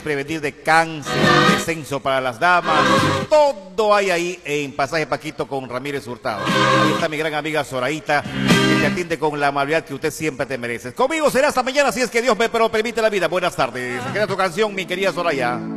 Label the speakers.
Speaker 1: prevenir de cáncer, descenso para las damas. Todo hay ahí en Pasaje Paquito con Ramírez Hurtado. Ahí está mi gran amiga Zoraíta, que te atiende con la amabilidad que usted siempre te merece. Conmigo será hasta mañana, si es que Dios me permite la vida. Buenas tardes. Queda tu canción, mi querida Soraya.